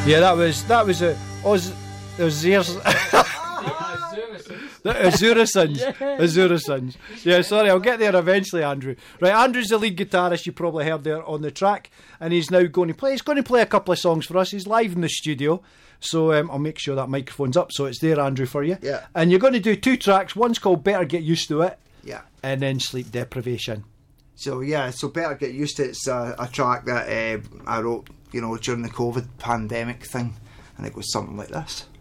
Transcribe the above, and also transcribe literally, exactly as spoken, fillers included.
Yeah, that was that was a Oz, Oziers. The Azurisons. Yeah. Azurisons. Yeah, sorry, I'll get there eventually, Andrew. Right, Andrew's the lead guitarist you probably heard there on the track, and he's now going to play. He's going to play a couple of songs for us. He's live in the studio, so um, I'll make sure that microphone's up, so it's there, Andrew, for you. Yeah. And you're going to do two tracks. One's called Better Get Used to It, Yeah. and then Sleep Deprivation. So yeah, so Better Get Used to It's a, a track that uh, I wrote, you know, during the COVID pandemic thing, and it was something like this.